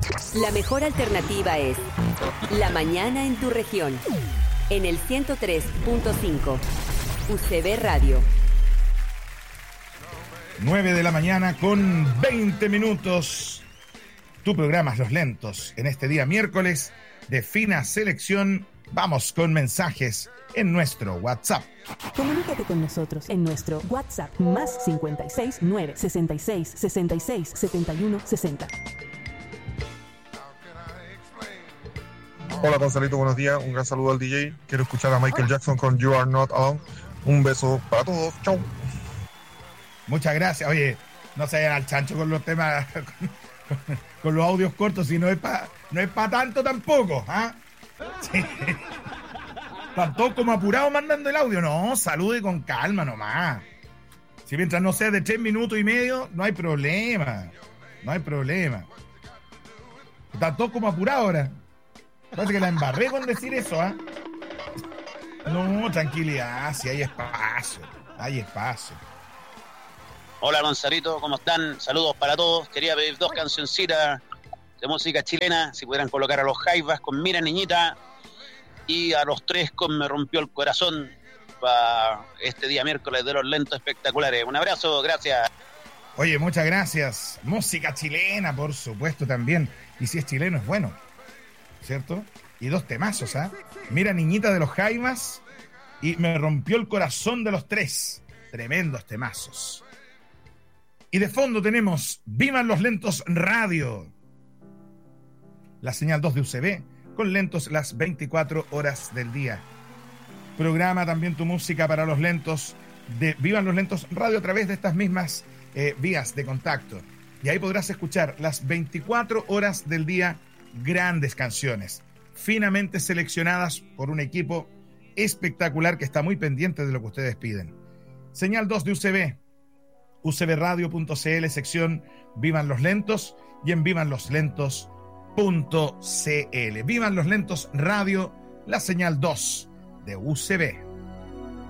La mejor alternativa es La Mañana en tu región. En el 103.5. UCB Radio. 9 de la mañana con 20 minutos. Tu programa Los Lentos. En este día miércoles de fina selección, vamos con mensajes en nuestro WhatsApp. Comunícate con nosotros en nuestro WhatsApp más 56 9 66 66 71 60. Hola Gonzalito, buenos días. Un gran saludo al DJ. Quiero escuchar a Michael Jackson con You Are Not Alone. Un beso para todos. Chau. Muchas gracias. Oye, no se vayan al chancho con los temas, con los audios cortos, si no es para tanto tampoco. ¿Ah? Sí. Tanto como apurado mandando el audio. No, salude con calma nomás. Si mientras no sea de 3 minutos y medio, no hay problema. No hay problema. Tanto como apurado ahora. Parece que la embarré con decir eso, ¿ah? No, tranquilidad, si hay espacio. Hay espacio. Hola Gonzalito, ¿cómo están? Saludos para todos. Quería pedir 2 cancioncitas de música chilena, si pudieran colocar a los Jaivas con Mira Niñita y a los 3 con Me Rompió el Corazón para este día miércoles de los lentos espectaculares. Un abrazo, gracias. Oye, muchas gracias. Música chilena, por supuesto, también. Y si es chileno, es bueno, ¿cierto? Y 2 temazos, ¿ah? Mira Niñita de los Jaivas y Me Rompió el Corazón de los 3. Tremendos temazos. Y de fondo tenemos Vivan los Lentos Radio. La señal 2 de UCB, con lentos las 24 horas del día. Programa también tu música para los lentos de Vivan los Lentos Radio a través de estas mismas vías de contacto. Y ahí podrás escuchar las 24 horas del día grandes canciones, finamente seleccionadas por un equipo espectacular que está muy pendiente de lo que ustedes piden. Señal 2 de UCB, ucbradio.cl, sección Vivan los Lentos, y en vivanloslentos.cl. Vivan los Lentos Radio, la señal 2 de UCB.